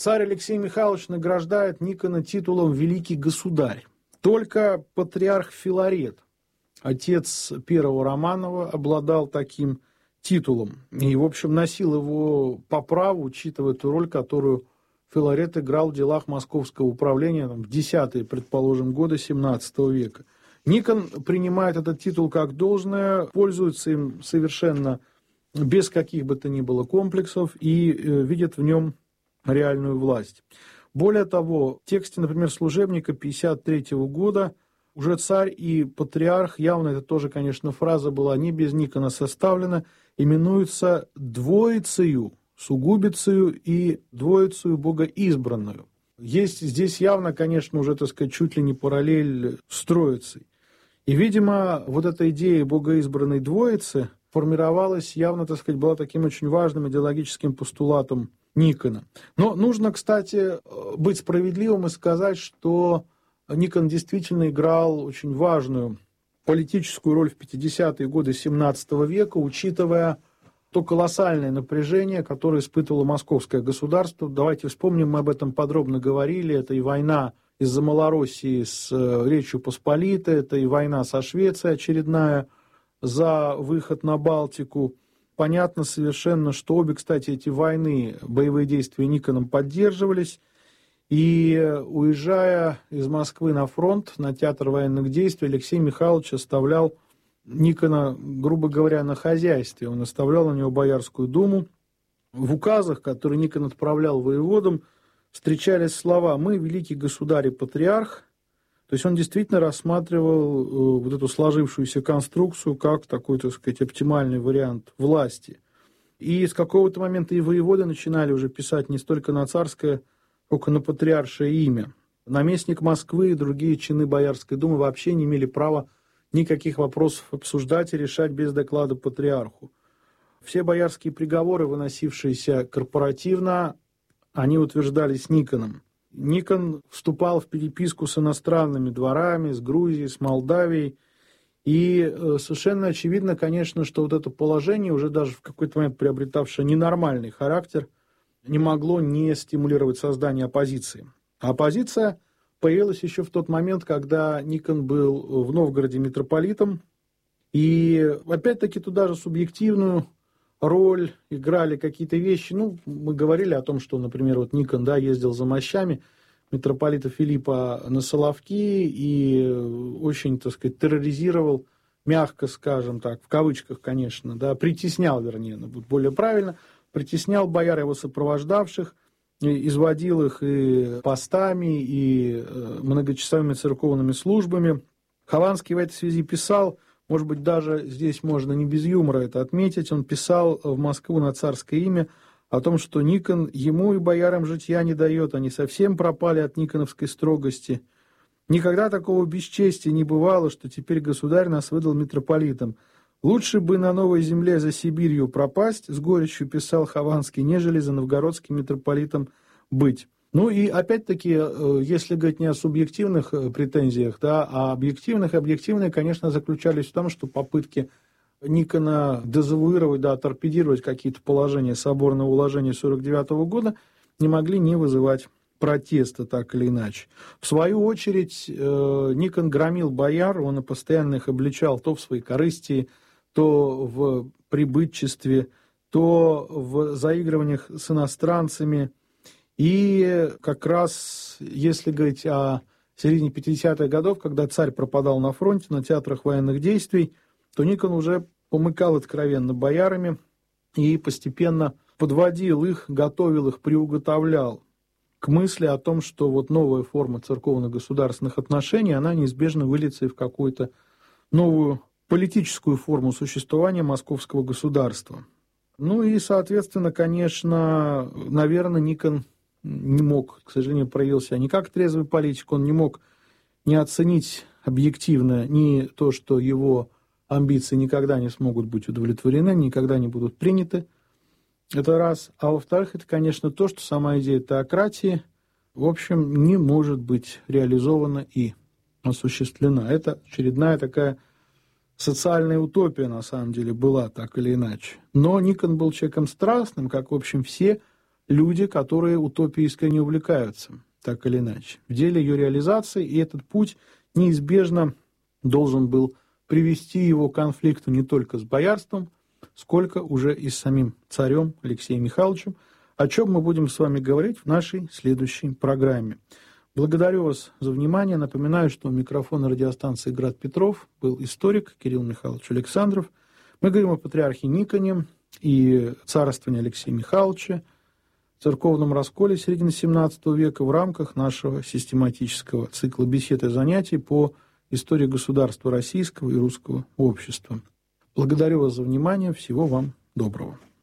царь Алексей Михайлович награждает Никона титулом «Великий государь». Только патриарх Филарет, отец первого Романова, обладал таким титулом. И, в общем, носил его по праву, учитывая ту роль, которую Филарет играл в делах московского управления в 10-е, предположим, годы 17 века. Никон принимает этот титул как должное, пользуется им совершенно без каких бы то ни было комплексов и видит в нем реальную власть. Более того, в тексте, например, служебника 1953 года уже царь и патриарх, явно это тоже, конечно, фраза была не без Никона составлена, именуются двоицею, сугубицею и двоицею богоизбранную. Есть здесь явно, конечно, уже, так сказать, чуть ли не параллель с Троицей. И, видимо, вот эта идея богоизбранной двоицы формировалась явно, так сказать, была таким очень важным идеологическим постулатом Никона. Но нужно, кстати, быть справедливым и сказать, что Никон действительно играл очень важную политическую роль в 50-е годы 17 века, учитывая то колоссальное напряжение, которое испытывало московское государство. Давайте вспомним, мы об этом подробно говорили. Это и война из-за Малороссии с Речью Посполитой, это и война со Швецией очередная за выход на Балтику. Понятно совершенно, что обе, кстати, эти войны, боевые действия Никоном поддерживались. И уезжая из Москвы на фронт, на театр военных действий, Алексей Михайлович оставлял Никона, грубо говоря, на хозяйстве. Он оставлял на него Боярскую думу. В указах, которые Никон отправлял воеводам, встречались слова «Мы, великий государь и патриарх». То есть он действительно рассматривал вот эту сложившуюся конструкцию как такой, так сказать, оптимальный вариант власти. И с какого-то момента и воеводы начинали уже писать не столько на царское, сколько на патриаршее имя. Наместник Москвы и другие чины Боярской думы вообще не имели права никаких вопросов обсуждать и решать без доклада патриарху. Все боярские приговоры, выносившиеся корпоративно, они утверждались Никоном. Никон вступал в переписку с иностранными дворами, с Грузией, с Молдавией. И совершенно очевидно, конечно, что вот это положение, уже даже в какой-то момент приобретавшее ненормальный характер, не могло не стимулировать создание оппозиции. А оппозиция появилась еще в тот момент, когда Никон был в Новгороде митрополитом. И опять-таки туда же субъективную роль играли какие-то вещи. Ну, мы говорили о том, что, например, вот Никон, ездил за мощами митрополита Филиппа на Соловки и очень, так сказать, терроризировал, мягко скажем так, в кавычках, конечно, притеснял, вернее, будет более правильно, притеснял бояр, его сопровождавших, изводил их и постами, и многочасовыми церковными службами. Хованский в этой связи писал, может быть, даже здесь можно не без юмора это отметить, он писал в Москву на царское имя о том, что Никон ему и боярам житья не дает, они совсем пропали от никоновской строгости. Никогда такого бесчестия не бывало, что теперь государь нас выдал митрополитом. Лучше бы на новой земле за Сибирью пропасть, с горечью писал Хованский, нежели за новгородским митрополитом быть. Ну и опять-таки, если говорить не о субъективных претензиях, а объективных, объективные, конечно, заключались в том, что попытки Никона дезавуировать, торпедировать какие-то положения соборного уложения 1949 года не могли не вызывать протеста, так или иначе. В свою очередь, Никон громил бояр, он постоянно их обличал то в своей корысти, то в прибытчестве, то в заигрываниях с иностранцами. И как раз, если говорить о середине 50-х годов, когда царь пропадал на фронте, на театрах военных действий, то Никон уже помыкал откровенно боярами и постепенно подводил их, готовил их, приуготовлял к мысли о том, что вот новая форма церковно-государственных отношений, она неизбежно выльется и в какую-то новую политическую форму существования московского государства. Ну и, соответственно, конечно, наверное, Никон не мог, к сожалению, проявил себя не как трезвый политик, он не мог не оценить объективно ни то, что его амбиции никогда не смогут быть удовлетворены, никогда не будут приняты. Это раз. А во-вторых, это, конечно, то, что сама идея теократии, в общем, не может быть реализована и осуществлена. Это очередная такая социальная утопия, на самом деле, была так или иначе. Но Никон был человеком страстным, как, в общем, все люди, которые утопией искренне увлекаются, так или иначе, в деле ее реализации, и этот путь неизбежно должен был привести его к конфликту не только с боярством, сколько уже и с самим царем Алексеем Михайловичем, о чем мы будем с вами говорить в нашей следующей программе. Благодарю вас за внимание. Напоминаю, что у микрофона радиостанции «Град Петров» был историк Кирилл Михайлович Александров. Мы говорим о патриархе Никоне и царствовании Алексея Михайловича, церковном расколе середины XVII века в рамках нашего систематического цикла бесед и занятий по истории государства российского и русского общества. Благодарю вас за внимание. Всего вам доброго.